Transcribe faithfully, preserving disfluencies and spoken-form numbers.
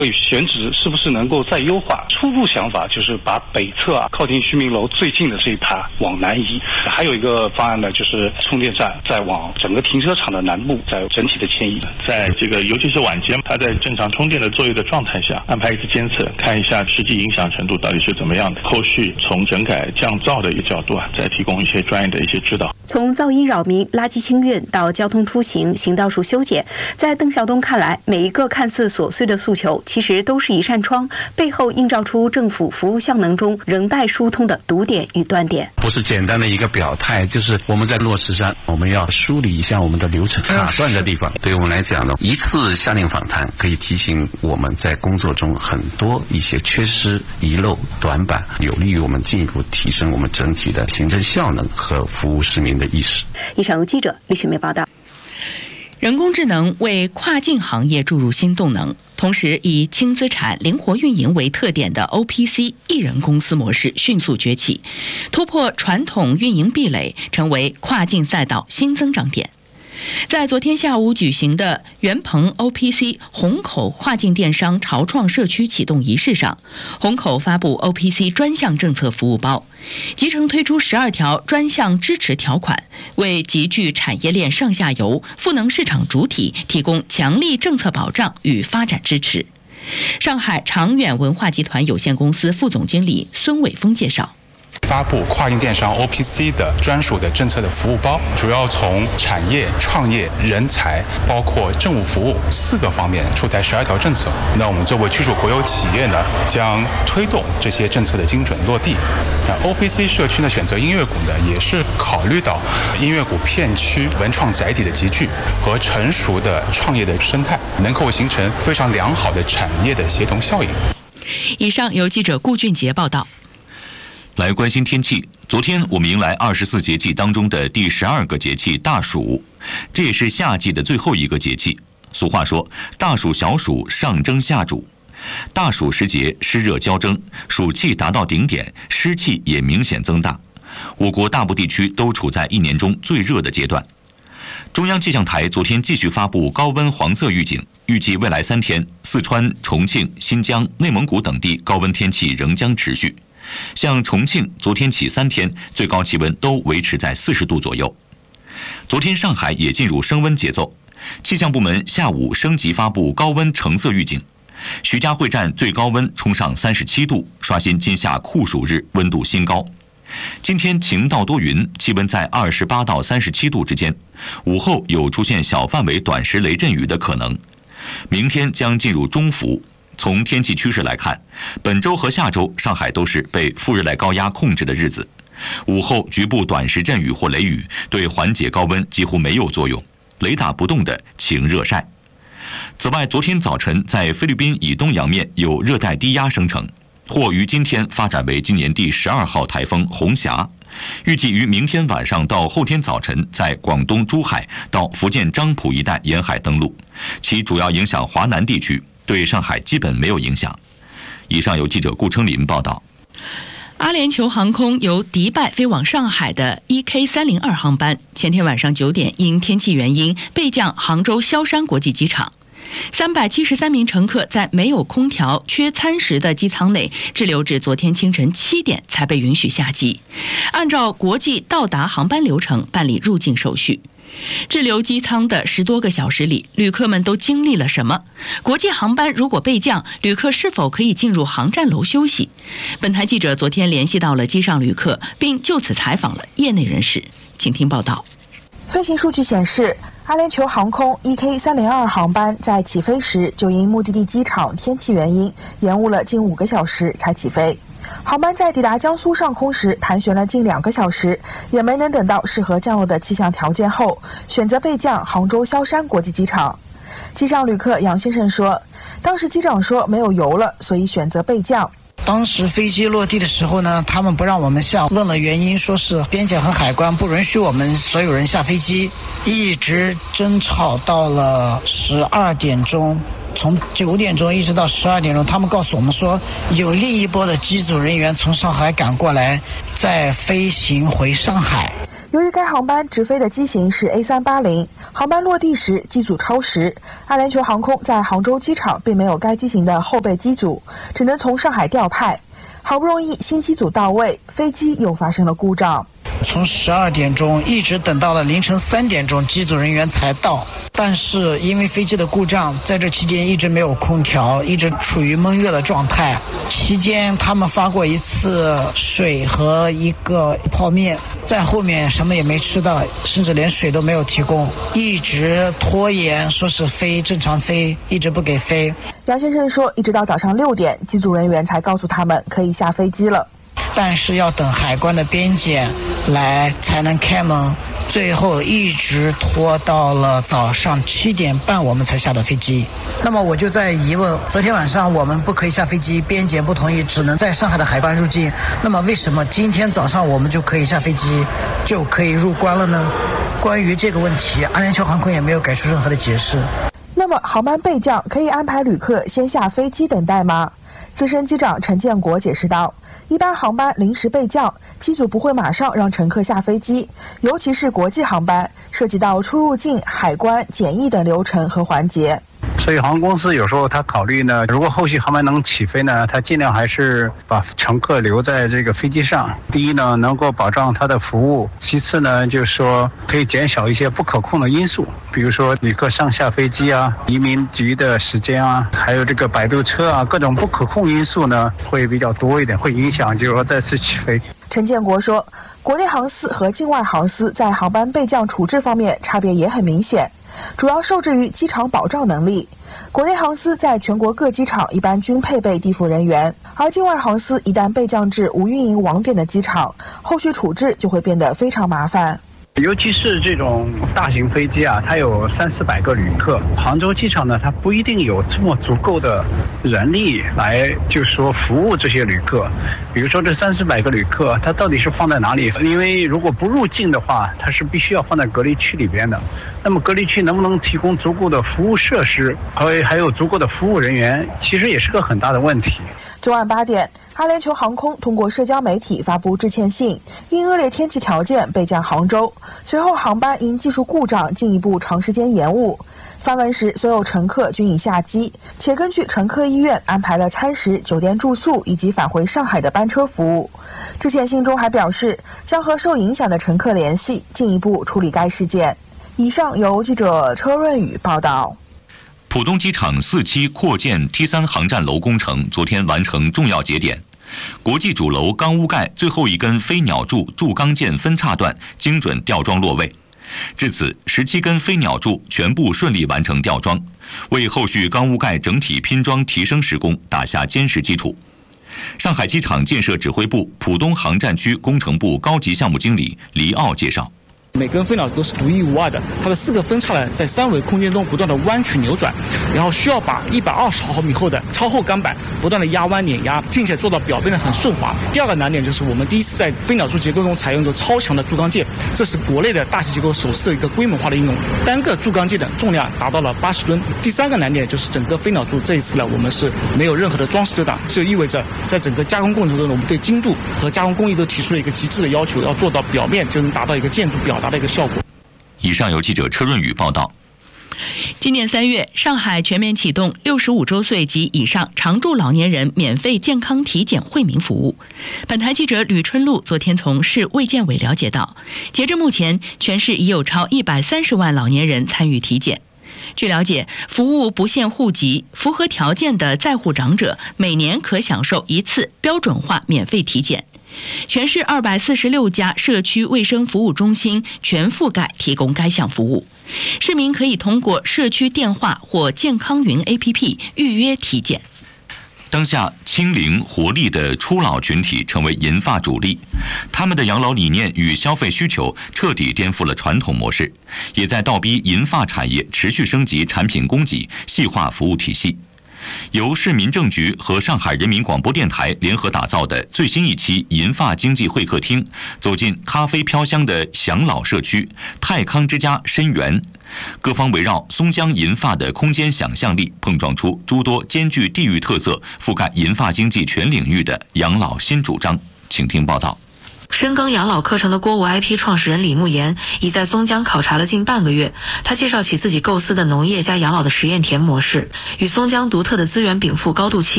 选址是不是能够再优化？初步想法就是把北侧啊靠近居民楼最近的这一排往南移。还有一个方案呢，就是充电站再往整个停车场的南部再整体的迁移。 在这个尤其是晚间，它在正常充电的作业的状态下，安排一次监测，看一下实际影响程度到底是怎么样的。后续从整改降噪的一个角度啊，再提供一些专业的一些指导。 从噪音扰民、垃圾清运到交通突行、行道树修剪，在邓孝东看来，每一个看似琐碎的诉求，其实都是一扇窗，背后映照出政府服务效能中仍待疏通的堵点与断点。 不是简单的一个表态，就是我们在落实上，我们要梳理一下我们的流程卡断的地方。对我们来讲呢，一次下令访谈可以提醒我们在工作中很多一些缺失、遗漏、短板，有利于我们进一步提升我们整体的行政效能和服务市民的意识。 以上由记者李雪梅报道。 人工智能为跨境行业注入新动能，同时以轻资产、灵活运营为特点的 O P C 一人公司模式迅速崛起，突破传统运营壁垒，成为跨境赛道新增长点。在昨天下午举行的元鹏 O P C 虹口跨境电商潮创社区启动仪式上，虹口发布 O P C 专项政策服务包，集成推出十二条专项支持条款，为集聚产业链上下游、赋能市场主体提供强力政策保障与发展支持。上海长远文化集团有限公司副总经理孙伟峰介绍， 发布跨境电商 O P C 的专属的政策的服务包，主要从产业、创业、人才，包括政务服务四个方面出台十二条政策。那我们作为居属国有企业呢，将推动这些政策的精准落地。那 O P C 社区呢，选择音乐谷呢，也是考虑到音乐谷片区文创载体的集聚和成熟的创业的生态，能够形成非常良好的产业的协同效应。 以上由记者顾俊杰报道。 来关心天气。昨天我们迎来二十四节气当中的第十二个节气大暑，这也是夏季的最后一个节气。俗话说，大暑小暑上蒸下煮。大暑时节湿热交蒸，暑气达到顶点，湿气也明显增大。我国大部地区都处在一年中最热的阶段。中央气象台昨天继续发布高温黄色预警，预计未来三天，四川、重庆、新疆、内蒙古等地高温天气仍将持续。像重庆昨天起三天最高气温都维持在四十度左右。昨天上海也进入升温节奏，气象部门下午升级发布高温橙色预警。徐家汇站最高温冲上三十七度，刷新今夏酷暑日温度新高。今天晴到多云，气温在二十八到三十七度之间，午后有出现小范围短时雷阵雨的可能。明天将进入中伏。从天气趋势来看，本周和下周上海都是被副热带高压控制的日子，午后局部短时阵雨或雷雨对缓解高温几乎没有作用，雷打不动的晴热晒。此外，昨天早晨在菲律宾以东洋面有热带低压生成，或于今天发展为今年第十二号台风红霞，预计于明天晚上到后天早晨在广东珠海到福建漳浦一带沿海登陆，其主要影响华南地区，对上海基本没有影响。以上由记者顾称林报道。 阿联酋航空由迪拜飞往上海的 E K 三零二 航班，前天晚上九点因天气原因备降杭州萧山国际机场。三百七十三名乘客在没有空调、缺餐食的机舱内滞留至昨天清晨七点才被允许下机，按照国际到达航班流程办理入境手续。滞留机舱的十多个小时里，旅客们都经历了什么？国际航班如果备降，旅客是否可以进入航站楼休息？本台记者昨天联系到了机上旅客，并就此采访了业内人士，请听报道。 飞行数据显示，阿联酋航空 E K 三零二 航班在起飞时就因目的地机场天气原因延误了近五个小时才起飞。航班在抵达江苏上空时盘旋了近两个小时，也没能等到适合降落的气象条件后，选择备降杭州萧山国际机场。机上旅客杨先生说，当时机长说没有油了，所以选择备降。 当时飞机落地的时候呢，他们不让我们下，问了原因，说是边检和海关不允许我们所有人下飞机，一直争吵到了十二点钟。从九点钟一直到十二点钟，他们告诉我们说，有另一波的机组人员从上海赶过来，再飞行回上海。 由于该航班直飞的机型是 A 三八零，航班落地时机组超时，阿联酋航空在杭州机场并没有该机型的后备机组，只能从上海调派。好不容易新机组到位，飞机又发生了故障。 从十二点钟一直等到了凌晨三点钟，机组人员才到。但是因为飞机的故障，在这期间一直没有空调，一直处于闷热的状态。期间他们发过一次水和一个泡面，在后面什么也没吃到，甚至连水都没有提供，一直拖延，说是飞正常飞，一直不给飞。 杨先生说，一直到早上六点，机组人员才告诉他们可以下飞机了。 但是要等海关的边检来才能开门，最后一直拖到了早上七点半我们才下的飞机。那么我就在疑问，昨天晚上我们不可以下飞机，边检不同意，只能在上海的海关入境，那么为什么今天早上我们就可以下飞机，就可以入关了呢？关于这个问题，阿联酋航空也没有给出任何的解释。 那么航班备降可以安排旅客先下飞机等待吗？资深机长陈建国解释道，一般航班临时备降，机组不会马上让乘客下飞机，尤其是国际航班，涉及到出入境、海关、检疫等流程和环节。 所以航空公司有时候他考虑呢，如果后续航班能起飞呢，他尽量还是把乘客留在这个飞机上。第一呢，能够保障他的服务；其次呢，就是说可以减少一些不可控的因素，比如说旅客上下飞机啊、移民局的时间啊，还有这个摆渡车啊，各种不可控因素呢会比较多一点，会影响就是说再次起飞。 陈建国说，国内航司和境外航司在航班备降处置方面差别也很明显，主要受制于机场保障能力。国内航司在全国各机场一般均配备地辅人员，而境外航司一旦备降至无运营网点的机场，后续处置就会变得非常麻烦。 尤其是这种大型飞机啊，它有三四百个旅客，杭州机场呢，它不一定有这么足够的人力来，就是说服务这些旅客。比如说这三四百个旅客，它到底是放在哪里？因为如果不入境的话，它是必须要放在隔离区里边的。那么隔离区能不能提供足够的服务设施，还还有足够的服务人员，其实也是个很大的问题。 昨晚八点，阿联酋航空通过社交媒体发布致歉信，因恶劣天气条件备降杭州，随后航班因技术故障进一步长时间延误。发文时，所有乘客均已下机，且根据乘客意愿安排了餐食、酒店住宿以及返回上海的班车服务。致歉信中还表示，将和受影响的乘客联系，进一步处理该事件。以上由记者车润宇报道。 浦东机场四期扩建 T 三 航站楼工程昨天完成重要节点，国际主楼钢屋盖最后一根飞鸟柱柱钢件分叉段精准吊装落位。至此，十七根飞鸟柱全部顺利完成吊装，为后续钢屋盖整体拼装提升施工打下坚实基础。上海机场建设指挥部浦东航站区工程部高级项目经理黎奥介绍， 每根飞鸟都是独一无二的，它的四个分叉呢在三维空间中不断的弯曲扭转，然后需要把一百二十毫米厚的超厚钢板不断的压弯碾压，并且做到表面的很顺滑。第二个难点就是我们第一次在飞鸟柱结构中采用着超强的柱钢件，这是国内的大气结构首次的一个规模化的应用，单个柱钢件的重量达到了八十吨。第三个难点就是整个飞鸟柱这一次呢，我们是没有任何的装饰遮挡，这就意味着在整个加工过程中，我们对精度和加工工艺都提出了一个极致的要求，要做到表面就能达到一个建筑表达的一个效果。 以上由记者车润宇报道。 今年三月，上海全面启动六十五周岁及以上常住老年人免费健康体检惠民服务。本台记者吕春露昨天从市卫健委了解到，截至目前，全市已有超一百三十万老年人参与体检。据了解，服务不限户籍，符合条件的在沪长者每年可享受一次标准化免费体检。全市二百四十六家社区卫生服务中心全覆盖提供该项服务，市民可以通过社区电话或健康云 A P P 预约体检。 当下轻灵活力的初老群体成为银发主力，他们的养老理念与消费需求彻底颠覆了传统模式，也在倒逼银发产业持续升级产品供给，细化服务体系。由市民政局和上海人民广播电台联合打造的最新一期银发经济会客厅，走进咖啡飘香的享老社区泰康之家深园，各方围绕松江银发的空间想象力，碰撞出诸多兼具地域特色、覆盖银发经济全领域的养老新主张。请听报道。 深耕养老课程的郭五 I P 创始人李慕言已在松江考察了近半个月。他介绍起自己构思的农业加养老的实验田模式，与松江独特的资源禀赋高度契